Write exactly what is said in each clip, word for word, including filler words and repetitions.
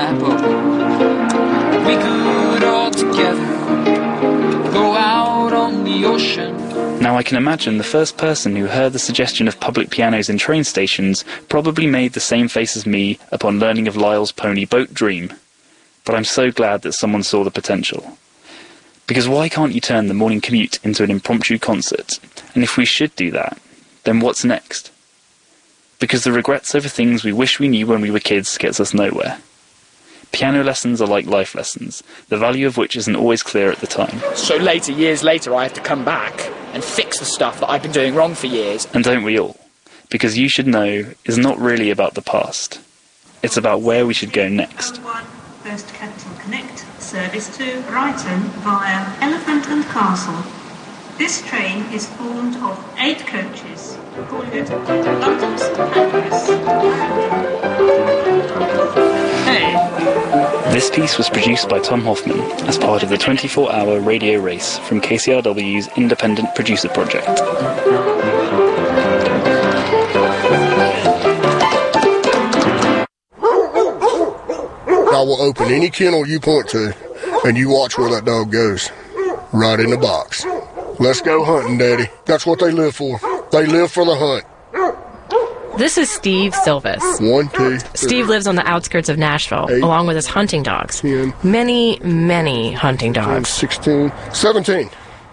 my bubble. We could all together go out on the ocean. Now I can imagine the first person who heard the suggestion of public pianos in train stations probably made the same face as me upon learning of Lyle's pony boat dream. But I'm so glad that someone saw the potential. Because why can't you turn the morning commute into an impromptu concert? And if we should do that, then what's next? Because the regrets over things we wish we knew when we were kids gets us nowhere. Piano lessons are like life lessons, the value of which isn't always clear at the time. So later, years later, I have to come back and fix the stuff that I've been doing wrong for years. And don't we all? Because You Should Know is not really about the past. It's about where we should go next. First Capital Connect service to Brighton via Elephant and Castle. This train is formed of eight coaches. Calling it London's Pancras. Hey! This piece was produced by Tom Hoffman as part of the twenty-four hour radio race from K C R W's Independent Producer Project. I will open any kennel you point to, and you watch where that dog goes. Right in the box. Let's go hunting, Daddy. That's what they live for. They live for the hunt. This is Steve Silvis. One, two, three. Steve lives on the outskirts of Nashville, Eight, along with his hunting dogs. ten, many, many hunting dogs. sixteen, seventeen.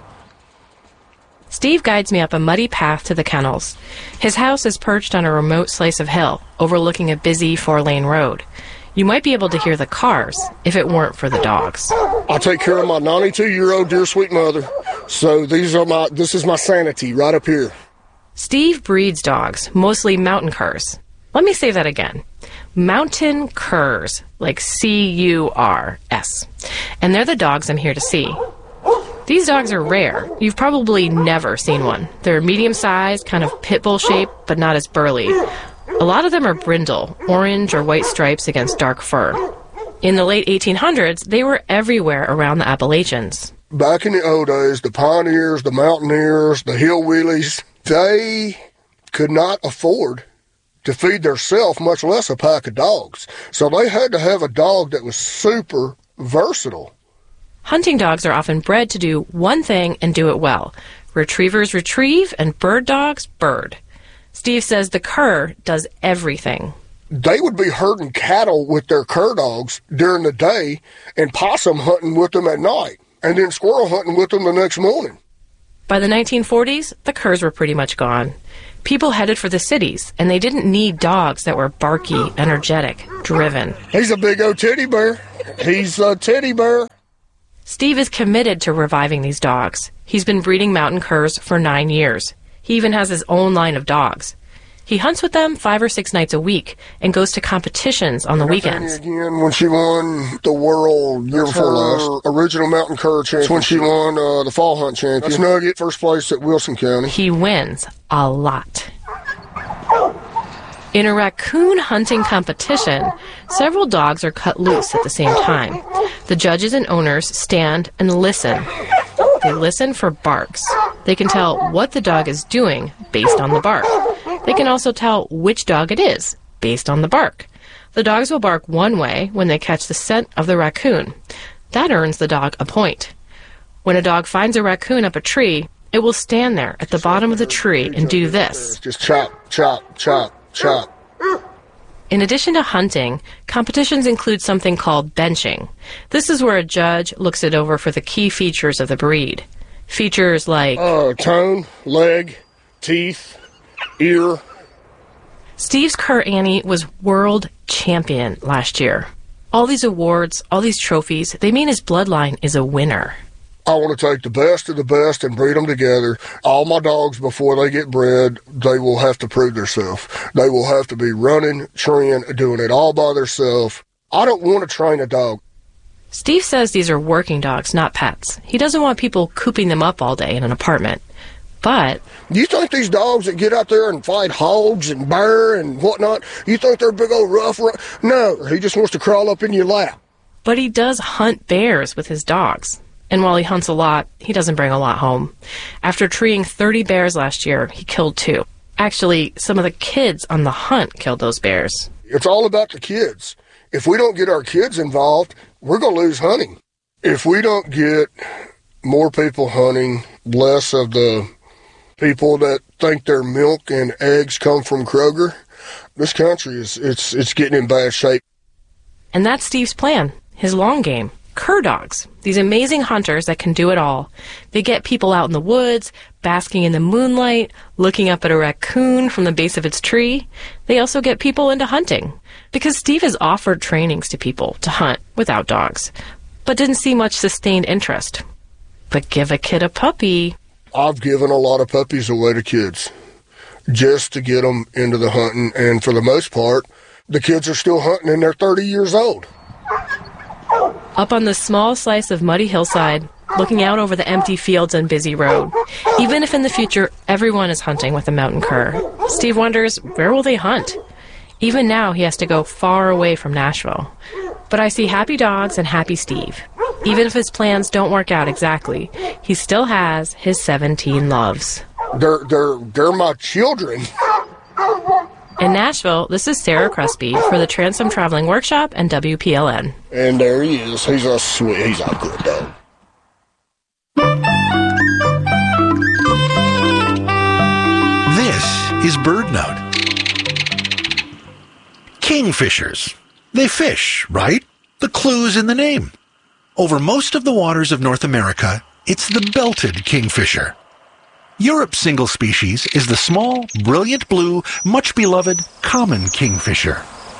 Steve guides me up a muddy path to the kennels. His house is perched on a remote slice of hill, overlooking a busy four-lane road. You might be able to hear the cars if it weren't for the dogs. I take care of my ninety-two-year-old dear sweet mother, so these are my. This is my sanity right up here. Steve breeds dogs, mostly mountain curs. Let me say that again. Mountain curs, like C U R S. And they're the dogs I'm here to see. These dogs are rare. You've probably never seen one. They're medium-sized, kind of pit bull shaped, but not as burly. A lot of them are brindle, orange or white stripes against dark fur. In the late eighteen hundreds, they were everywhere around the Appalachians. Back in the old days, the pioneers, the mountaineers, the hillbillies, they could not afford to feed theirself, much less a pack of dogs. So they had to have a dog that was super versatile. Hunting dogs are often bred to do one thing and do it well. Retrievers retrieve and bird dogs bird. Steve says the cur does everything. They would be herding cattle with their cur dogs during the day and possum hunting with them at night, and then squirrel hunting with them the next morning. By the nineteen forties, the curs were pretty much gone. People headed for the cities, and they didn't need dogs that were barky, energetic, driven. He's a big old teddy bear. He's a teddy bear. Steve is committed to reviving these dogs. He's been breeding mountain curs for nine years. He even has his own line of dogs. He hunts with them five or six nights a week and goes to competitions on the weekends. Again, when she won the world year before last, original mountain cur championship. When she won uh, the fall hunt champion. That's Nugget, first place at Wilson County. He wins a lot. In a raccoon hunting competition, several dogs are cut loose at the same time. The judges and owners stand and listen. They listen for barks. They can tell what the dog is doing based on the bark. They can also tell which dog it is based on the bark. The dogs will bark one way when they catch the scent of the raccoon. That earns the dog a point. When a dog finds a raccoon up a tree, it will stand there at the bottom of the tree and do this. Just chop, chop, chop, chop. In addition to hunting, competitions include something called benching. This is where a judge looks it over for the key features of the breed. Features like uh, tone, leg, teeth, ear. Steve's cur Annie was world champion last year. All these awards, all these trophies, they mean his bloodline is a winner. I want to take the best of the best and breed them together. All my dogs, before they get bred, they will have to prove themselves. They will have to be running, trained, doing it all by themselves. I don't want to train a dog. Steve says these are working dogs, not pets. He doesn't want people cooping them up all day in an apartment. But you think these dogs that get out there and fight hogs and bear and whatnot, you think they're big old rough? rough? No, he just wants to crawl up in your lap. But he does hunt bears with his dogs. And while he hunts a lot, he doesn't bring a lot home. After treeing thirty bears last year, he killed two. Actually, some of the kids on the hunt killed those bears. It's all about the kids. if we don't get our kids involved, we're going to lose hunting. If we don't get more people hunting, less of the people that think their milk and eggs come from Kroger, this country is it's it's getting in bad shape. And that's Steve's plan, his long game. Cur dogs, these amazing hunters that can do it all. They get people out in the woods, basking in the moonlight, looking up at a raccoon from the base of its tree. They also get people into hunting, because Steve has offered trainings to people to hunt without dogs, but didn't see much sustained interest. But give a kid a puppy. I've given a lot of puppies away to kids just to get them into the hunting, and for the most part, the kids are still hunting and they're thirty years old. Up on this small slice of muddy hillside, looking out over the empty fields and busy road. Even if in the future everyone is hunting with a mountain cur, Steve wonders, where will they hunt? Even now he has to go far away from Nashville. But I see happy dogs and happy Steve. Even if his plans don't work out exactly, he still has his seventeen loves. They're, they're, they're my children. In Nashville, this is Sarah Crespi for the Transom Traveling Workshop and W P L N. And there he is. He's a sweet, he's a good dog. This is BirdNote. Kingfishers. They fish, right? The clue's in the name. Over most of the waters of North America, it's the belted kingfisher. Europe's single species is the small, brilliant blue, much beloved common kingfisher.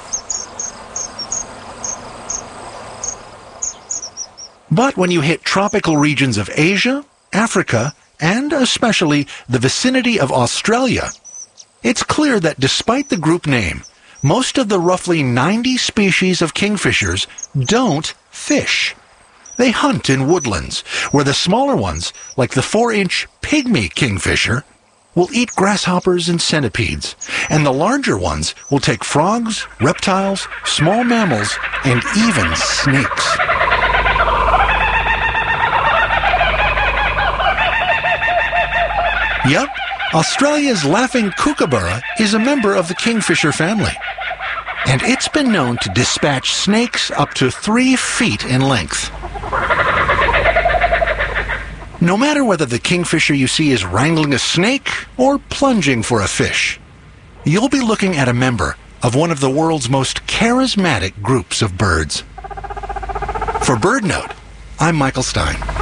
But when you hit tropical regions of Asia, Africa, and especially the vicinity of Australia, it's clear that despite the group name, most of the roughly ninety species of kingfishers don't fish. They hunt in woodlands, where the smaller ones, like the four-inch pygmy kingfisher, will eat grasshoppers and centipedes, and the larger ones will take frogs, reptiles, small mammals, and even snakes. Yep, Australia's laughing kookaburra is a member of the kingfisher family, and it's been known to dispatch snakes up to three feet in length. No matter whether the kingfisher you see is wrangling a snake or plunging for a fish, you'll be looking at a member of one of the world's most charismatic groups of birds. For BirdNote, I'm Michael Stein.